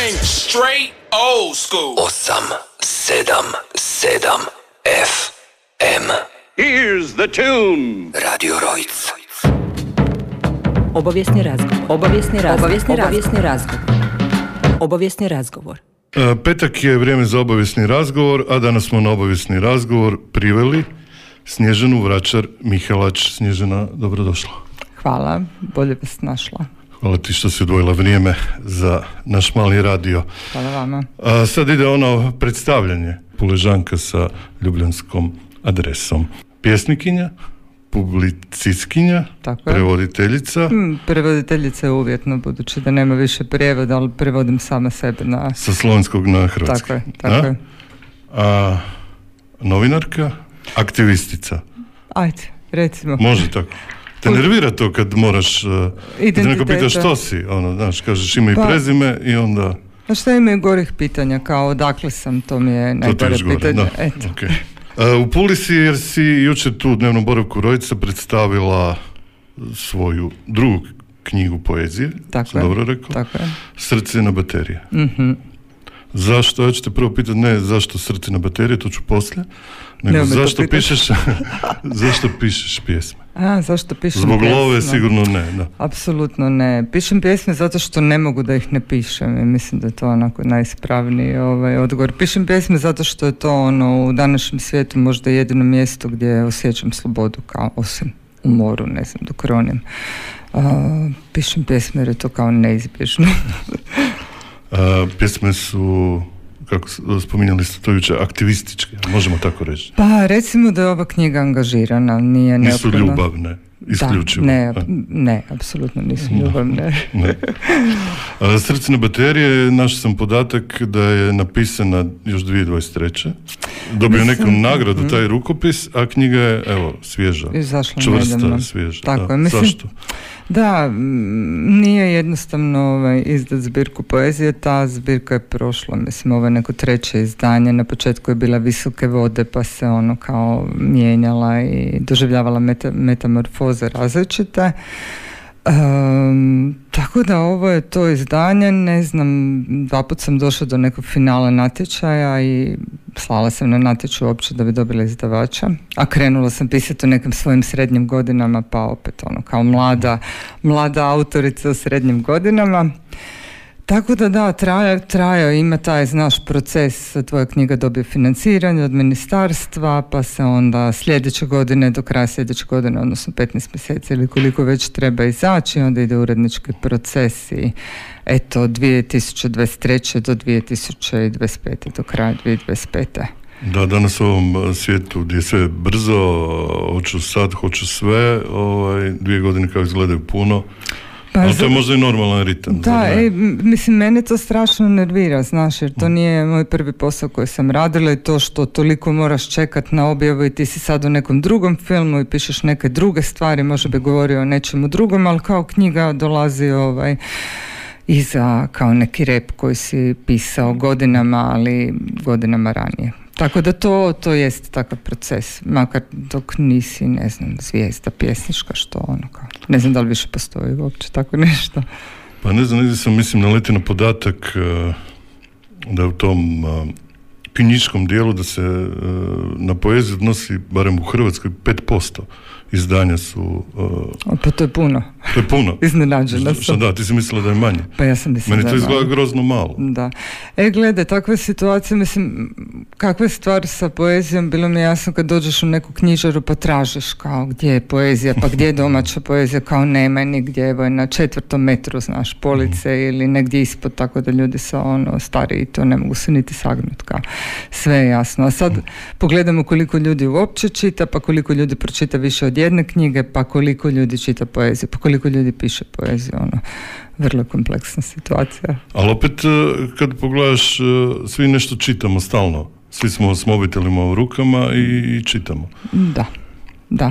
came straight old school. 877 FM. Here's the tune. Radio Rojc. Obavijesni razgovor. Petak je vrijeme za obavijesni razgovor, a danas smo na obavijesni razgovor priveli Snježanu Vračar-Mihelač. Snježana, dobrodošla. Hvala, bolje vas našla. Hvala ti što si odvojila vrijeme za naš mali radio. Hvala vama. Sad ide ono predstavljanje. Puležanka sa ljubljanskom adresom. Pjesnikinja, publicistkinja, prevoditeljica. Prevoditeljica je uvjetno, budući da nema više prijevoda, ali prevodim sama sebe na... Sa slovenskog na hrvatski. Tako je. A novinarka, aktivistica. Ajde, recimo. Može tako. Te nervira to kad moraš, kad neko pita što si, ono, znaš, kažeš ime i prezime i onda... A šta ima i gorih pitanja, kao odakle sam, to mi je najgore pitanje. Okay. U Puli si jer si jučer tu u dnevnom boravku Rojca predstavila svoju drugu knjigu poezije, sam dobro rekao, Srce na baterije. Mm-hmm. Zašto, ja ću te prvo pitati, ne zašto Srce na baterije, to ću poslije, nego zašto pišeš pjesme? Zašto pišem Zbog pjesme? love sigurno ne, da. Apsolutno ne. Pišem pjesme zato što ne mogu da ih ne pišem i mislim da je to onako najispravniji odgovor. Pišem pjesme zato što je to u današnjem svijetu možda jedino mjesto gdje osjećam slobodu, kao osim u moru, ne znam, dok ronim. Pišem pjesme jer je to kao neizbježno. Pjesme su, kako spominjali ste to jučer, aktivističke, možemo tako reći. Pa recimo da je ova knjiga angažirana, nije nisu ljubavne, isključivo. Ne, apsolutno nisu ljubavne. Ne. Srce na baterije, našao sam podatak da je napisana još 2023. Dobio neku nagradu taj rukopis, a knjiga je, evo, svježa, čvrsta, svježa. Tako je, mislim, zašto? Da, nije jednostavno izdat zbirku poezije, ta zbirka je prošla, mislim, ovo je neko treće izdanje, na početku je bila Visoke vode, pa se ono kao mijenjala i doživljavala metamorfoze različite. Tako da ovo je to izdanje, ne znam, 2 puta sam došla do nekog finala natječaja i slala sam na natječaj uopće da bi dobila izdavača, a krenula sam pisati u nekim svojim srednjim godinama, pa opet kao mlada autorica u srednjim godinama. Tako da traja, ima taj, znaš, proces, tvoja knjiga dobije financiranje od ministarstva, pa se onda sljedeće godine, do kraja sljedeće godine, odnosno 15 mjeseci ili koliko već treba izaći, onda ide urednički proces i eto, od 2023. do 2025. do kraja 2025. Da, danas u ovom svijetu gdje je sve brzo, hoću sve, 2 godine kako izgledaju puno. Ali to je možda i normalan ritam. Da, mislim, mene to strašno nervira, znaš, jer to nije moj prvi posao koji sam radila i to što toliko moraš čekati na objavu i ti si sad u nekom drugom filmu i pišeš neke druge stvari, možda bi govorio o nečemu drugom, ali kao knjiga dolazi iza kao neki rep koji si pisao godinama, ali godinama ranije. Tako da to jest takav proces, makar dok nisi, ne znam, zvijezda pjesnička, što kao, ne znam da li više postoji uopće tako nešto. Pa ne znam, negdje sam, mislim, naletio na podatak da u tom knjiškom dijelu da se na poeziju odnosi, barem u Hrvatskoj, 5% izdanja su... Pa to je puno. To je puno. Iznenađena sam. Da, ti si mislila da je manje. Pa ja sam mislila da je manje. Meni to izgleda grozno malo. Da. Gledaj, takve situacije, mislim, kakva je stvar sa poezijom, bilo mi je jasno kad dođeš u neku knjižaru pa tražiš kao gdje je poezija, pa gdje je domaća poezija, kao nema nigdje, evo je na 4. metru, znaš, police ili negdje ispod, tako da ljudi su stari i to ne mogu se niti sagnuti, kao sve je jasno. A sad pogledamo koliko ljudi uopće čita, pa koliko ljudi pročita više od jedne knjige, pa koliko ljudi čita poeziju, pa koliko ljudi piše poeziju, vrlo kompleksna situacija. Ali opet, kad pogledaš, svi nešto čitamo stalno. Svi smo s mobitelima u rukama i čitamo. Da.